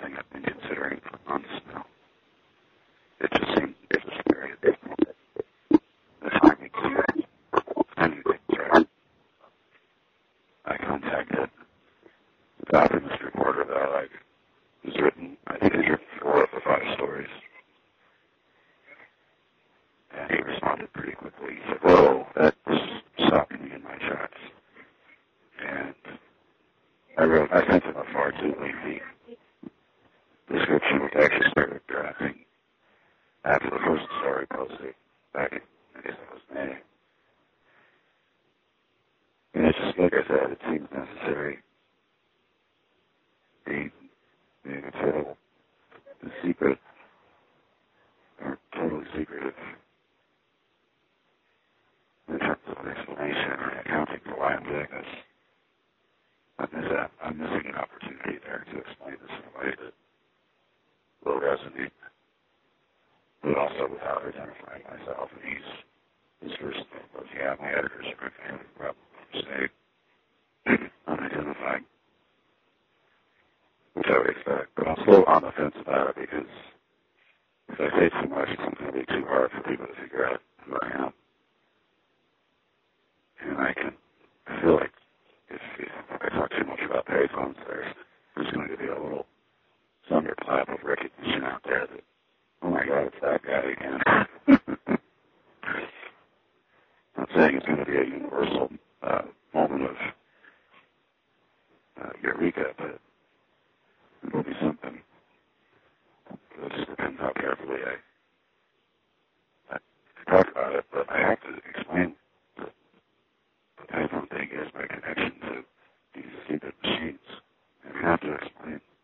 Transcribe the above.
something I've been considering for months now. It just seemed very difficult to finally get right. I contacted the Optimist reporter that I like, who's written, I think he's written 4 of the 5 stories. And he responded pretty quickly. He said, whoa, that stopped me in my tracks. And I sent him a far too lengthy description, which I actually started drafting after the first story posted back in, I guess it was May. And it's just, like I said, it seems necessary. The secret, or totally secretive, in terms of an explanation or accounting for why I'm doing this. I'm missing an opportunity there to explain this in a way that will resonate, but also without identifying myself. And his first thing was, yeah, my editors are my family, probably stay unidentified, which I would expect. But I'm still on the fence about it because if I say too much, it's going to be too hard for people to figure out who I am. And I feel like if I talk too much about payphones, there's going to be a little thunderclap of recognition out there that, oh my God, it's that guy again. I'm not saying it's going to be a universal moment of eureka, but it will be something. It just depends how carefully I talk about it, but I have to explain that the payphone thing is my connection to these stupid machines. And I have to explain